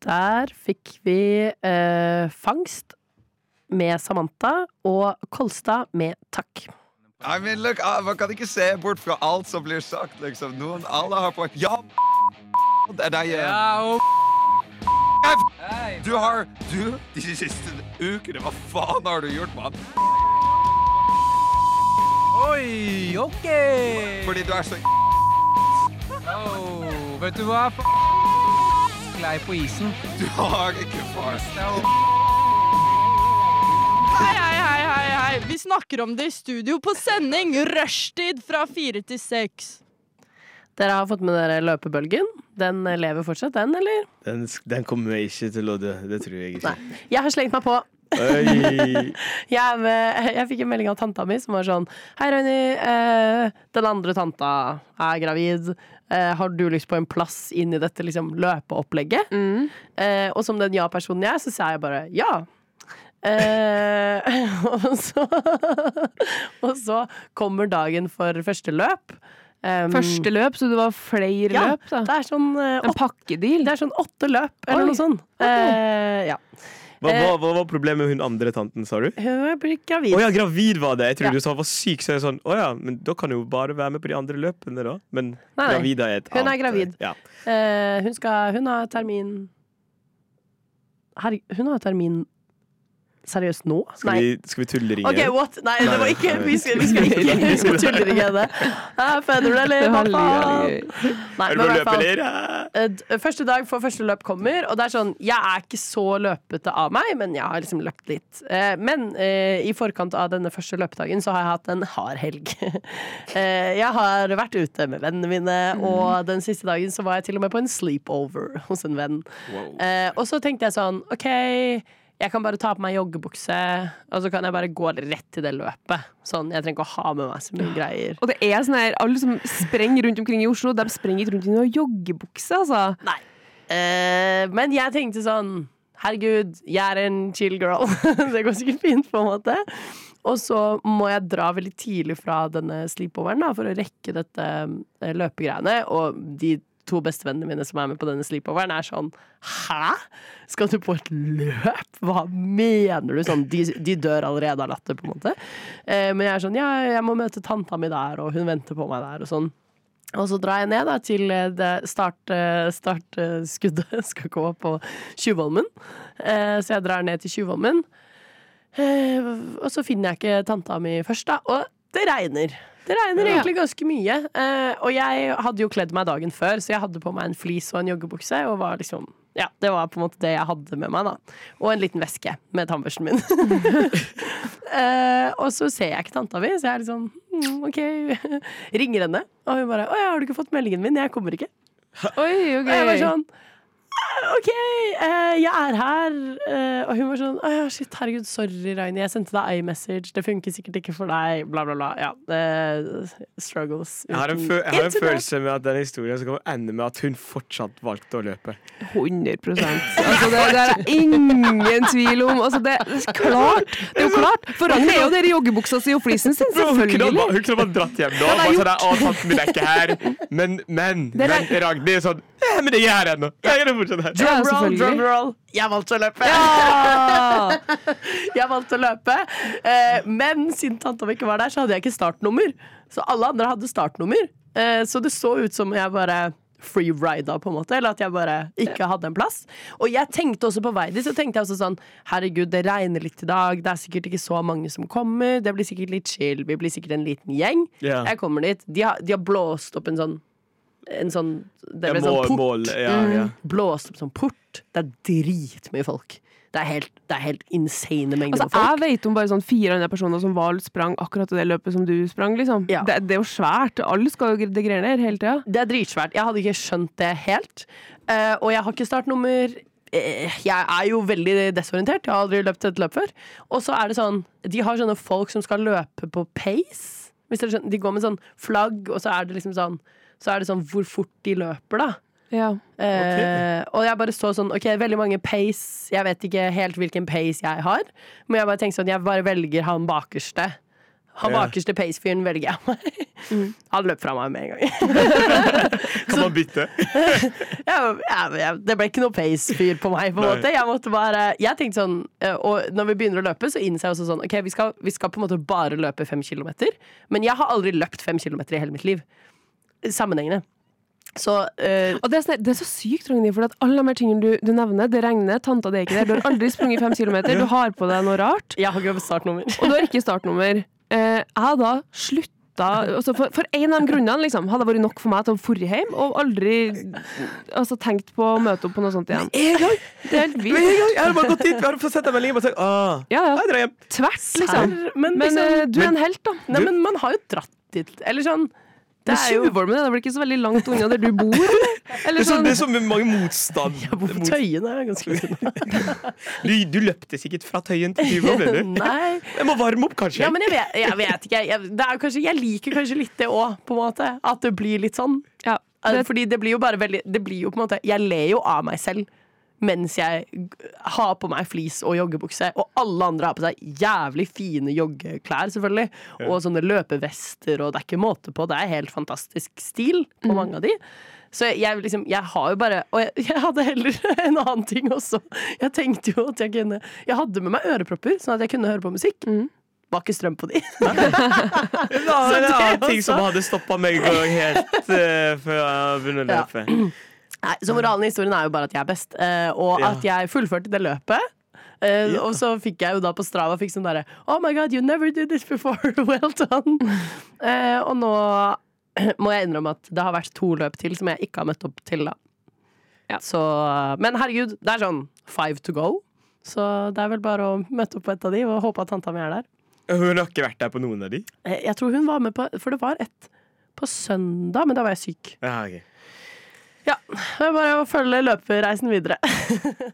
Der fikk vi Fangst med Samantha og Kolstad med Takk. I mean, look, man kan ikke se bort fra alt som blir sagt, liksom. Alle har poeng. Ja, det deg. De siste ukene, hva faen har du gjort, mann? Oi, ok. Fordi du så... Vet du hva? Sklei på isen. Du har ikke far. Hei. Vi snakker om det i studio på sending. Rushtid fra 4 til 6. Dere har fått med dere løpebølgen. Den lever fortsatt, den, eller? Den kommer ikke til å dø. Det tror jeg ikke. Nei. Jeg har slengt meg på. Jeg fikk en melding av tanta mi som var sånn: Hei, Rauni, den andre tanta er gravid. Har du lyst på en plass inn i dette liksom, løpeopplegget? Og som den ja-personen jeg, så sa jeg bare ja. Og så kommer dagen for første løp. Første løp, så det var flere løp da? Det er sånn en pakkedeal? Det er sånn 8 løp, eller noe sånt. Ja. Hva var problemet med hun andre tanten, sa du? Hun ble gravid. Åja, gravid var det. Jeg trodde du sa hun var syk, så jeg sånn, åja, men da kan hun jo bare være med på de andre løpene da. Men gravid er et annet. Hun er gravid. Ja. Hun har termin. Hun har termin. Seriøst nå? Skal vi tulleringe? Ok, what? Nei, det var ikke. Vi skal ikke tulleringe det. Føder du det, eller hva faen? Nei, men i hvert fall første dag for første løp kommer, og det er sånn, jeg er ikke så løpete av meg, men jeg har liksom løpt litt. Men i forkant av denne første løpedagen så har jeg hatt en hard helg. Jeg har vært ute med vennene mine, og den siste dagen så var jeg til og med på en sleepover hos en venn. Og så tenkte jeg sånn, ok, jeg kan bare ta på meg joggebukse, og så kan jeg bare gå rett til det løpet. Sånn, jeg trenger ikke å ha med meg så mye greier. Og det er sånn her, alle som sprenger rundt omkring i Oslo, de sprenger ikke rundt i noen joggebukse, altså. Nei. Men jeg tenkte sånn, herregud, jeg er en chill girl. Det går sikkert fint på en måte. Og så må jeg dra veldig tidlig fra denne sleepoveren da, for å rekke dette løpegreiene, og de 2 bestevennene mine som er med på denne sleepoveren er sånn, hæ? Skal du på et løp? Hva mener du? Sånn, de dør allerede av latter på en måte. Men jeg er sånn, ja, jeg må møte tanta mi der, og hun venter på meg der og sånn. Og så drar jeg ned da, til det startskuddet skal gå på Tjuvholmen. Så jeg drar ned til Tjuvholmen. Og så finner jeg ikke tanta mi først da, og det regner. Det regner egentlig ganske mye, og jeg hadde jo kledd meg dagen før, så jeg hadde på meg en flis og en joggebukse, og var liksom, ja, det var på en måte det jeg hadde med meg da. Og en liten veske med tannbørsten min. Og så ser jeg ikke tanta mi, så jeg er liksom, ok, ringer henne, og hun bare, åja, har du ikke fått meldingen min? Jeg kommer ikke. Oi, ok. Og jeg var sånn, ok, jeg er her. Og hun var sånn, shit, herregud, sorry Raini, jeg sendte deg iMessage, det funker sikkert ikke for deg, bla bla bla. Ja, struggles. Jeg har en følelse med at denne historien skal ende med at hun fortsatt valgte å løpe. 100%. Altså, det er ingen tvil om. Altså, det er klart. Det er jo klart. For han er jo der i joggebuksa si og flisen sin, selvfølgelig. Hun kunne bare dratt hjem da. Bare sånn, tanten min er ikke her. Men Ragnhild er sånn, men det er her ennå. Jeg er det fortsatt her. Drum roll. Jeg valgte å løpe. Jeg valgte å løpe. Men siden tanta mi ikke var der, så hadde jeg ikke startnummer. Så alle andre hadde startnummer. Så det så ut som jeg bare freerida på en måte, eller at jeg bare ikke hadde en plass. Og jeg tenkte også på vei dit, så tenkte jeg også sånn, herregud, det regner litt i dag, det er sikkert ikke så mange som kommer, det blir sikkert litt chill, vi blir sikkert en liten gjeng. Jeg kommer dit, de har blåst opp en sånn det ble sånn port. Blåst opp sånn port. Det er dritmye folk. Det er helt insane mengder folk. Jeg vet om bare sånn 4 andre personer som sprang akkurat det løpet som du sprang, liksom. Ja. Det er jo svært. Alle skal jo det greiene her hele tiden. Det er dritsvært. Jeg hadde ikke skjønt det helt. Og jeg har ikke startnummer. Jeg er jo veldig desorientert. Jeg har aldri løpt et løp før. Og så er det sånn, de har sånne folk som skal løpe på pace. Hvis dere skjønner, de går med sånn flagg, og så er det liksom sånn, hvor fort de løper da. Ja. Og jeg bare så sånn, ok, veldig mange pace, jeg vet ikke helt hvilken pace jeg har, men jeg bare tenkte sånn, jeg bare velger han bakerste. Han bakerste pace-fyren velger jeg meg. Han løp fra meg med en gang. Kan man bytte? Det ble ikke noe pace-fyr på meg, på en måte. Jeg tenkte sånn, og når vi begynner å løpe, så innser jeg også sånn, ok, vi skal på en måte bare løpe 5 kilometer, men jeg har aldri løpt 5 kilometer i hele mitt liv. Sammenhengende. Så, og det er så sykt, Ragnhild, for at alle de tingene du nevner, det regner, tanta det er ikke der, du har aldri sprunget 5 kilometer, du har på deg noe rart. Jeg har ikke startnummer. Og du har ikke startnummer. Jeg har da slutta, altså for en av de grunnene liksom, hadde det vært nok for meg til å forre hjem, og aldri tenkt på å møte opp på noe sånt igjen. Det er helt vilt. Jeg har bare gått dit, vi har fått sett deg med liv og sagt, jeg drar hjem. Tvert, liksom. Men du er en helt, da. Nei, men man har jo dratt dit, eller sånn. Det er Tjuvholmen, det er vel ikke så veldig langt unna der du bor? Eller sånn. Det er så mange motstand. Jeg bor på Tøyen, det er ganske unna. Du løpte sikkert fra Tøyen til Tjuvholmen, du? Nei. Jeg må varme opp, kanskje. Ja, men jeg vet ikke. Jeg liker kanskje litt det også, på en måte. At det blir litt sånn. Ja, fordi det blir jo bare veldig, det blir jo på en måte, jeg ler jo av meg selv mens jeg har på meg flis og joggebukse, og alle andre har på seg jævlig fine joggeklær, selvfølgelig, og sånne løpevester, og det er ikke måte på, det er helt fantastisk stil på mange av de. Så jeg har jo bare, og jeg hadde heller en annen ting også. Jeg tenkte jo at jeg hadde med meg ørepropper, sånn at jeg kunne høre på musikk. Var ikke strøm på de. Det var en annen ting som hadde stoppet meg helt før jeg begynte å løpe. Nei, så moralen i historien er jo bare at jeg er best, og at jeg fullførte det løpet. Og så fikk jeg jo da på Strava sånn der, oh my god, you never did this before, well done. Og nå må jeg innrømme at det har vært 2 løp til som jeg ikke har møtt opp til da. Så, men herregud, det er sånn 5 to go, så det er vel bare å møte opp på et av de og håpe at tanta mi er der. Hun har ikke vært der på noen av de? Jeg tror hun var med på, for det var et på søndag, men da var jeg syk. Ja, ok. Ja, det er bare å følge løpereisen videre.